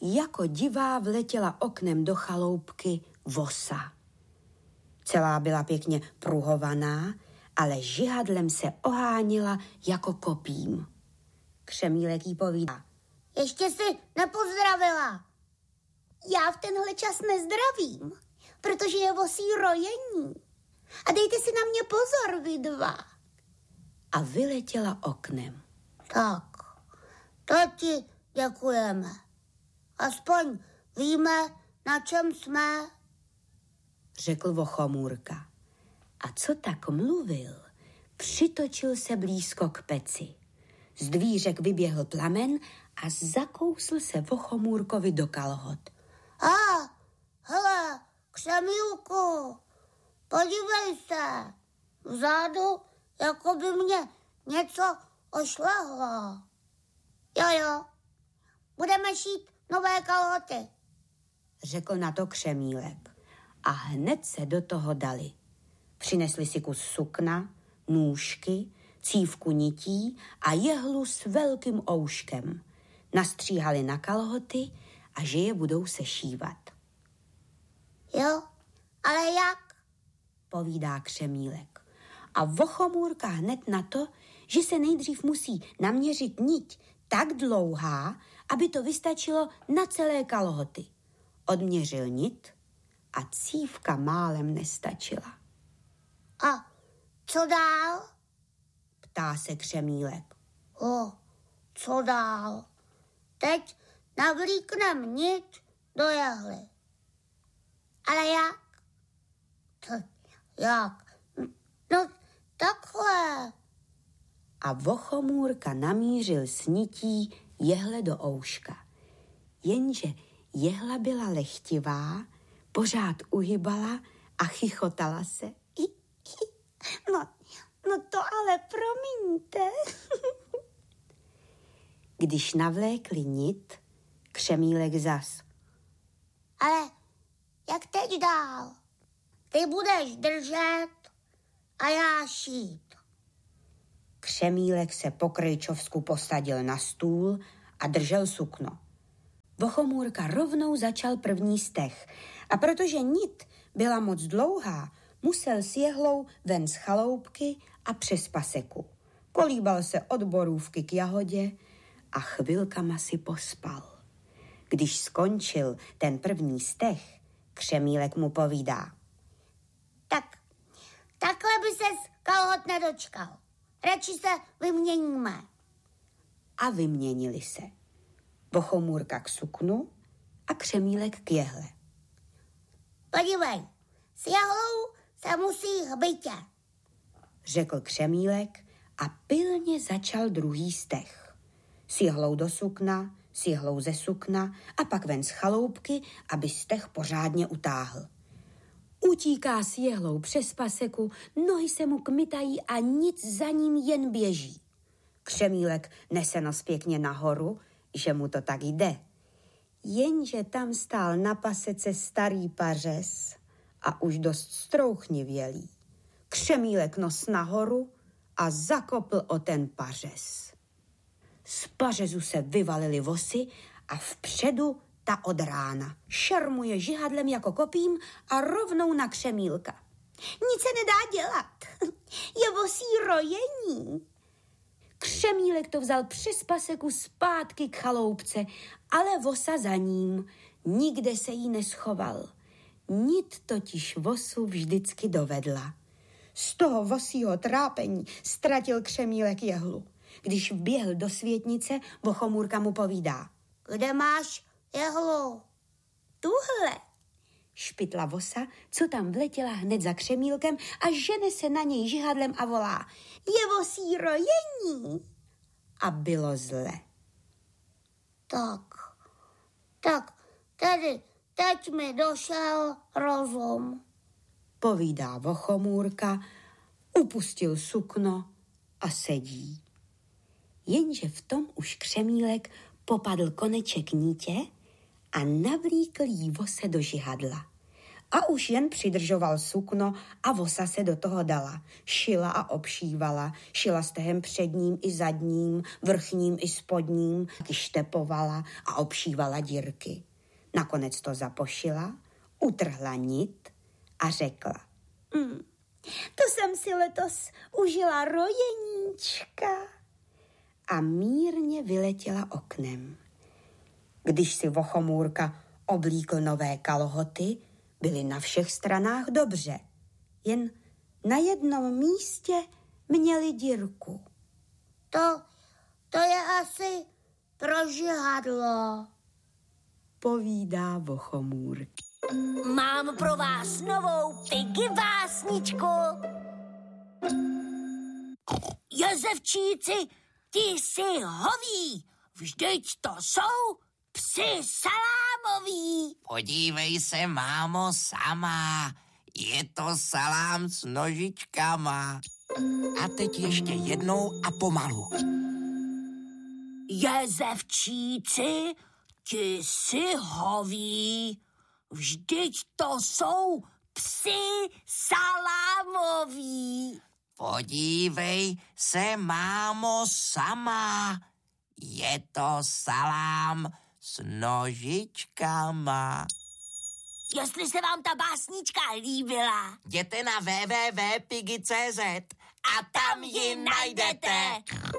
jako divá vletěla oknem do chaloupky vosa. Celá byla pěkně pruhovaná, ale žihadlem se oháněla jako kopím. Křemílek jí povídá: Ještě si nepozdravila. Já v tenhle čas nezdravím, protože je vosí rojení. A dejte si na mě pozor, vy dva. A vyletěla oknem. Tak, to ti děkujeme. Aspoň víme, na čem jsme, řekl Vochomůrka. A co tak mluvil, přitočil se blízko k peci. Z dvířek vyběhl plamen a zakousl se Vochomůrkovi do kalhot. Hele, Křemílku, podívej se. Vzadu, jako by mě něco ošlehlo. Jo, budeme šít nové kalhoty, řekl na to Křemílek. A hned se do toho dali. Přinesli si kus sukna, nůžky, cívku nití a jehlu s velkým ouškem. Nastříhali na kalhoty a že je budou sešívat. Jo, ale jak? Povídá Křemílek. A Vochomůrka hned na to, že se nejdřív musí naměřit niť tak dlouhá, aby to vystačilo na celé kalhoty. Odměřil nit a cívka málem nestačila. A co dál? Ptá se Křemílek. Co dál? Teď navlíknem nit do jehly. Ale jak? Jak? No takhle. A Vochomůrka namířil s nití jehle do ouška. Jenže jehla byla lehtivá, pořád uhybala a chichotala se. No to ale promiňte. Když navlékli nit, Křemílek zas. Ale jak teď dál? Ty budeš držet a já šít. Křemílek se po krejčovsku posadil na stůl a držel sukno. Vochomůrka rovnou začal první steh a protože nit byla moc dlouhá, musel s jehlou ven z chaloupky a přes paseku. Kolíbal se od borůvky k jahodě a chvilkama si pospal. Když skončil ten první steh, Křemílek mu povídá. Takhle by ses kalhot nedočkal. Radši se vyměníme. A vyměnili se. Vochomůrka k suknu a Křemílek k jehle. Podívej, s jehlou se musí hbitě, řekl Křemílek a pilně začal druhý steh. S jehlou do sukna, s jehlou ze sukna a pak ven z chaloupky, aby steh pořádně utáhl. Utíká s jehlou přes paseku, nohy se mu kmitají a nic za ním jen běží. Křemílek nese nos pěkně nahoru, že mu to tak jde. Jenže tam stál na pasece starý pařez a už dost strouchnivělý. Křemílek nos nahoru a zakopl o ten pařez. Z pařezu se vyvalily vosy a vpředu ta od rána. Šermuje žihadlem jako kopím a rovnou na Křemílka. Nic se nedá dělat. Je vosí rojení. Křemílek to vzal přes paseku zpátky k chaloupce, ale vosa za ním. Nikde se jí neschoval. Nit totiž vosu vždycky dovedla. Z toho vosího trápení ztratil Křemílek jehlu. Když vběhl do světnice, Vochomůrka mu povídá. Kde máš jehlu? Tuhle, špitla vosa, co tam vletěla hned za Křemílkem a žene se na něj žihadlem a volá. Je vosí rojení. A bylo zle. Tak, tedy teď mi došel rozum, povídá Vochomůrka, upustil sukno a sedí. Jenže v tom už Křemílek popadl koneček nítě a navlíkl jí vose do žihadla. a už jen přidržoval sukno a vosa se do toho dala. Šila a obšívala, šila stehem předním i zadním, vrchním i spodním, taky štepovala a obšívala dírky. Nakonec to zapošila, utrhla nit a řekla: To jsem si letos užila rojeníčka. A mírně vyletěla oknem. Když si Vochomůrka oblíkl nové kalhoty, byly na všech stranách dobře. Jen na jednom místě měli dírku. To je asi prožihadlo, povídá Vochomůrk. Mám pro vás novou Piggy básničku. Jozefčíci, ti jsi hoví, vždyť to jsou psi salámoví. Podívej se, mámo, sama, je to salám s nožičkama. A teď ještě jednou a pomalu. Jezevčíci, ti jsi hoví, vždyť to jsou psi salámoví. Podívej se, mámo, sama, je to salám s nožičkama. Jestli se vám ta básnička líbila, jděte na www.piggy.cz a tam ji najdete.